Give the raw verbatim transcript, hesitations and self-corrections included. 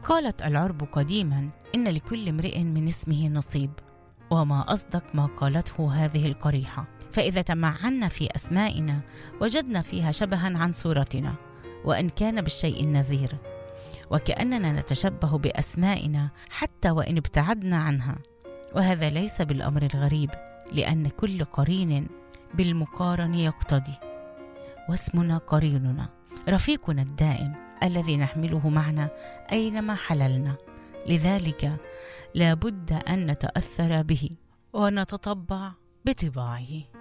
قالت العرب قديما إن لكل امرئ من اسمه نصيب، وما أصدق ما قالته هذه القريحة. فإذا تمعنا في أسمائنا وجدنا فيها شبها عن صورتنا وإن كان بالشيء النذير، وكأننا نتشبه بأسمائنا حتى وإن ابتعدنا عنها. وهذا ليس بالأمر الغريب، لأن كل قرين بالمقارن يقتضي، واسمنا قريننا، رفيقنا الدائم الذي نحمله معنا أينما حللنا. لذلك لا بد أن نتأثر به ونتطبع بطباعه.